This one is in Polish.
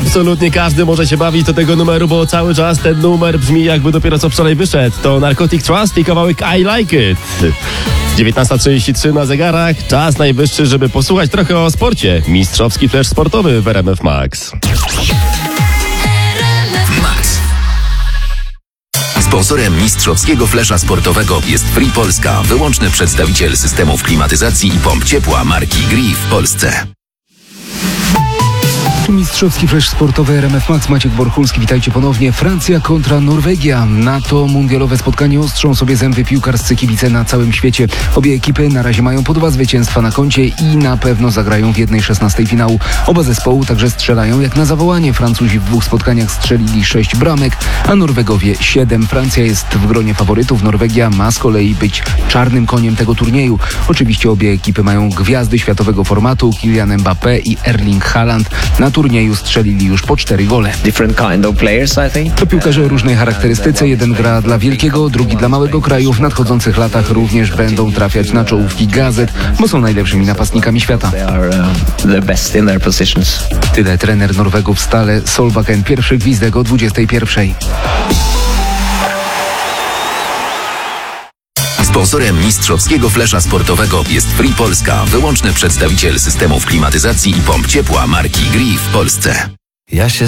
Absolutnie każdy może się bawić do tego numeru, bo cały czas ten numer brzmi, jakby dopiero co wczoraj wyszedł. To Narcotic Trust i kawałek I Like It. 19:33 na zegarach. Czas najwyższy, żeby posłuchać trochę o sporcie. Mistrzowski flash sportowy w RMF Max. Sponsorem mistrzowskiego flesza sportowego jest Free Polska, wyłączny przedstawiciel systemów klimatyzacji i pomp ciepła marki Gree w Polsce. Mistrzowski flash sportowy RMF Max, Maciek Borchulski, witajcie ponownie. Francja kontra Norwegia. Na to mundialowe spotkanie ostrzą sobie zęby piłkarscy kibice na całym świecie. Obie ekipy na razie mają po 2 zwycięstwa na koncie i na pewno zagrają w 1/16 finału. Oba zespoły także strzelają jak na zawołanie. Francuzi w 2 spotkaniach strzelili 6 bramek, a Norwegowie 7. Francja jest w gronie faworytów. Norwegia ma z kolei być czarnym koniem tego turnieju. Oczywiście obie ekipy mają gwiazdy światowego formatu, Kylian Mbappé i Erling Haaland. Na turnieju strzelili już po 4 gole. To piłkarze o różnej charakterystyce. Jeden gra dla wielkiego, drugi dla małego kraju. W nadchodzących latach również będą trafiać na czołówki gazet, bo są najlepszymi napastnikami świata. Tyle trener Norwegów Stale Solbakken. Pierwszy gwizdek o 21:00. Sponsorem mistrzowskiego flesza sportowego jest Free Polska, wyłączny przedstawiciel systemów klimatyzacji i pomp ciepła marki Gree w Polsce. Ja się